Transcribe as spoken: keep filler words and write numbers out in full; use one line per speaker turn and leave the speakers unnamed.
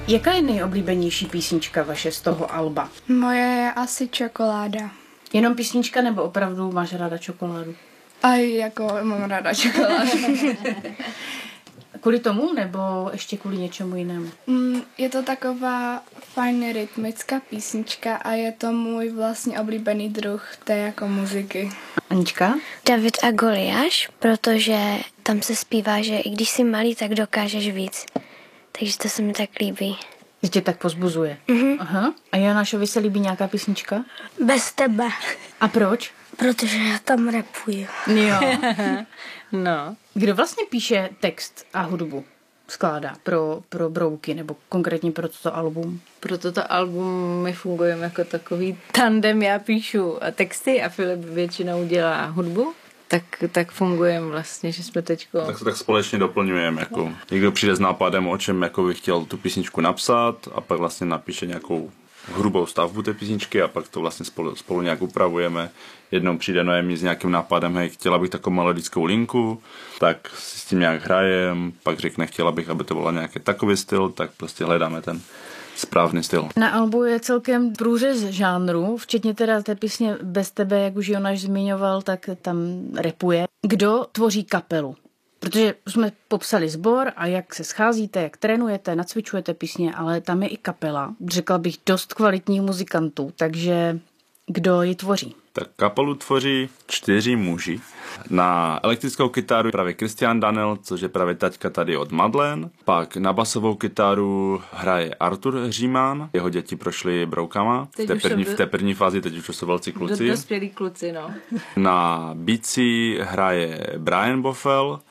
Jaká je nejoblíbenější písnička vaše z toho alba?
Moje je asi Čokoláda.
Jenom písnička nebo opravdu máš ráda čokoládu?
A jako mám ráda čokoládu.
Kvůli tomu nebo ještě kvůli něčemu jinému?
Mm, je to taková fajn rytmická písnička a je to můj vlastně oblíbený druh té jako muziky.
Anička?
David a Goliáš, protože tam se zpívá, že i když jsi malý, tak dokážeš víc. Takže to se mi tak líbí.
Že tě tak pozbuzuje.
Mhm.
Aha. A Jonášovi se líbí nějaká písnička?
Bez tebe.
A proč?
Protože já tam rapuju.
Jo.
No.
Kdo vlastně píše text a hudbu? Skládá pro, pro Brouky nebo konkrétně pro toto album?
Pro toto album my fungujeme jako takový tandem. Já píšu texty a Filip většinou dělá hudbu. Tak, tak fungujeme vlastně, že jsme teďko...
Tak se tak společně doplňujeme. Jako. Někdo přijde s nápadem, o čem jako by chtěl tu písničku napsat a pak vlastně napíše nějakou hrubou stavbu té písničky a pak to vlastně spolu, spolu nějak upravujeme. Jednou přijde Noemi s nějakým nápadem, hej, chtěla bych takovou melodickou linku, tak si s tím nějak hrajem, pak řekne, chtěla bych, aby to bylo nějaký takový styl, tak prostě hledáme ten správný styl.
Na albu je celkem průřez žánru, včetně teda té písně Bez tebe, jak už Jonáš zmiňoval, tak tam rapuje. Kdo tvoří kapelu? Protože jsme popsali sbor a jak se scházíte, jak trénujete, nacvičujete písně, ale tam je i kapela. Řekla bych dost kvalitních muzikantů, takže kdo ji tvoří?
Tak kapelu tvoří čtyři muži. Na elektrickou kytaru právě Christian Daniel, což je právě taťka tady od Madeleine. Pak na basovou kytaru hraje Artur Říman. Jeho děti prošly Broukama v té, první, v té první fázi, teď už jsou velcí kluci.
Do, dospělí kluci, no.
Na bicí hraje Brian Boffel.